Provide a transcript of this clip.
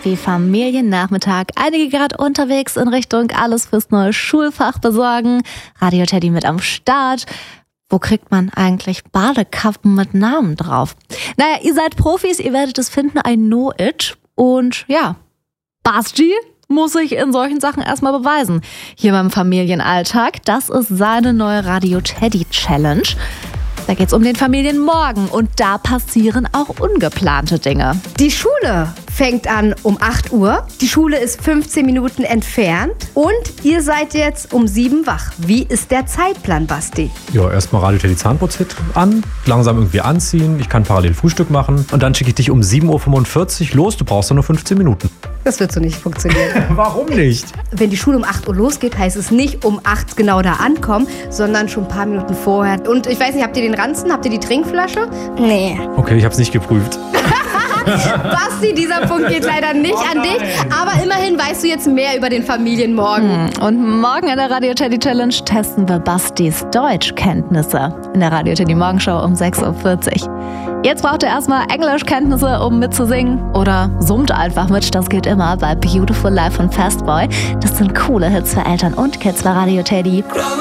Happy Familiennachmittag. Einige gerade unterwegs in Richtung alles fürs neue Schulfach besorgen. Radio Teddy mit am Start. Wo kriegt man eigentlich Badekappen mit Namen drauf? Naja, ihr seid Profis, ihr werdet es finden, I know it. Und ja, Basti muss sich in solchen Sachen erstmal beweisen. Hier beim Familienalltag, das ist seine neue Radio Teddy Challenge. Da geht's um den Familienmorgen und da passieren auch ungeplante Dinge. Die Schule fängt an um 8 Uhr. Die Schule ist 15 Minuten entfernt und ihr seid jetzt um 7 wach. Wie ist der Zeitplan, Basti? Ja, erstmal Radio Teddy Zahnputzhit an, langsam irgendwie anziehen, ich kann parallel Frühstück machen und dann schicke ich dich um 7.45 Uhr los, du brauchst nur 15 Minuten. Das wird so nicht funktionieren. Warum nicht? Wenn die Schule um 8 Uhr losgeht, heißt es nicht um 8 genau da ankommen, sondern schon ein paar Minuten vorher. Und ich weiß nicht, habt ihr den Ranzen? Habt ihr die Trinkflasche? Nee. Okay, ich hab's nicht geprüft. Basti, dieser Punkt geht leider nicht an dich, aber immerhin weißt du jetzt mehr über den Familienmorgen. Und morgen in der Radio Teddy Challenge testen wir Bastis Deutschkenntnisse in der Radio Teddy Morgenshow um 6.40 Uhr. Jetzt braucht ihr erstmal Englischkenntnisse, um mitzusingen. Oder summt einfach mit, das geht immer bei Beautiful Life von Fastboy. Das sind coole Hits für Eltern und Kids bei Radio Teddy.